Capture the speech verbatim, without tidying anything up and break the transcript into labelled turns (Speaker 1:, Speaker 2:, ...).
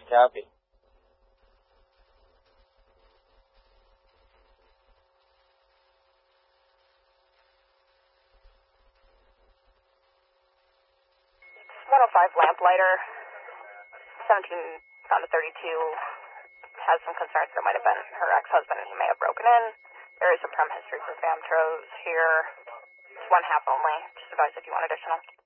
Speaker 1: Copy.
Speaker 2: one oh five lamplighter, seventeen found a thirty-two, has some concerns there might have been her ex-husband and he may have broken in. There is a prem history for Famtros here. It's one half only. Just advise if you want additional.